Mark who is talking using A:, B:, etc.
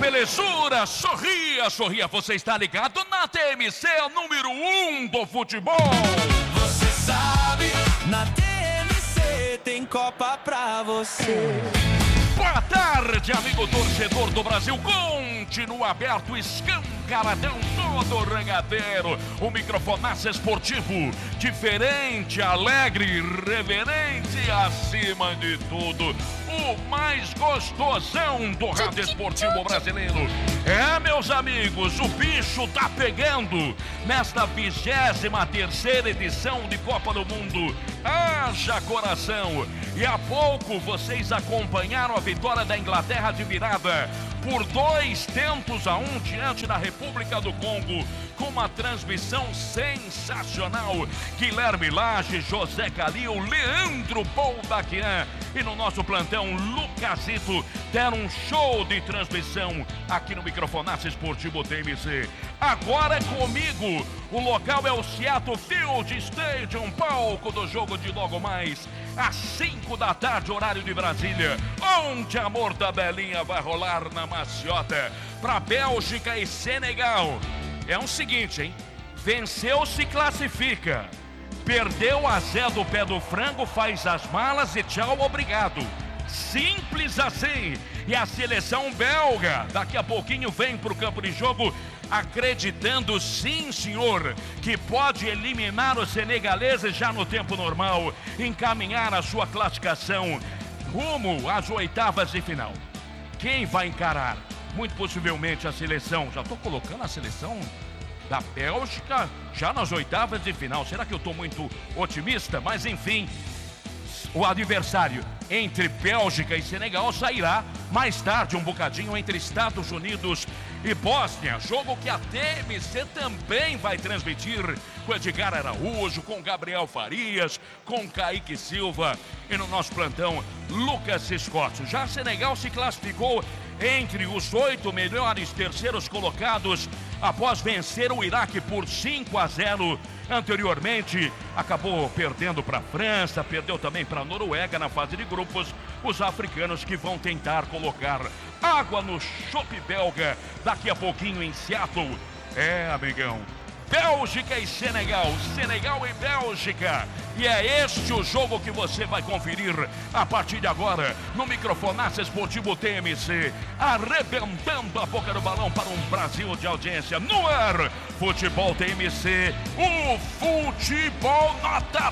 A: belezura, sorria, sorria, você está ligado na TMC, a número 1 do futebol.
B: Você sabe, na TMC tem Copa pra você.
A: Boa tarde, amigo torcedor do Brasil, continua aberto, escancaradão, todo regadeiro, o microfonaço esportivo, diferente, alegre, reverente, acima de tudo, o mais gostosão do rádio esportivo brasileiro. É, meus amigos, o bicho tá pegando nesta 23ª edição de Copa do Mundo. Haja coração! E há pouco vocês acompanharam a vitória da Inglaterra de virada por 2-1 diante da República do Congo, com uma transmissão sensacional. Guilherme Lage, José Calil, Leandro Boldaquian e no nosso plantão Lucasito deram um show de transmissão aqui no microfonaço esportivo TMC. Agora é comigo, o local é o Seattle Field Stadium, palco do jogo de logo mais às 5 da tarde, horário de Brasília, onde a mortadelinha vai rolar na maciota para Bélgica e Senegal. É o seguinte, hein? Venceu, se classifica. Perdeu a Zé do pé do frango, faz as malas e tchau, obrigado. Simples assim. E a seleção belga, daqui a pouquinho vem pro campo de jogo, acreditando, sim senhor, que pode eliminar os senegaleses já no tempo normal, encaminhar a sua classificação rumo às oitavas de final. Quem vai encarar? Muito possivelmente a seleção, já estou colocando a seleção da Bélgica já nas oitavas de final. Será que eu estou muito otimista? Mas enfim, o adversário entre Bélgica e Senegal sairá mais tarde, um bocadinho, entre Estados Unidos e Bósnia. Jogo que a TMC também vai transmitir com Edgar Araújo, com Gabriel Farias, com Kaique Silva e no nosso plantão Lucas Scott. Já Senegal se classificou entre os 8 melhores terceiros colocados após vencer o Iraque por 5-0. Anteriormente, acabou perdendo para a França, perdeu também para a Noruega na fase de grupos. Os africanos que vão tentar colocar água no chope belga daqui a pouquinho em Seattle. É, amigão, Bélgica e Senegal, Senegal e Bélgica. E é este o jogo que você vai conferir a partir de agora no microfonaço esportivo TMC, arrebentando a boca do balão para um Brasil de audiência no ar. Futebol TMC, o futebol nota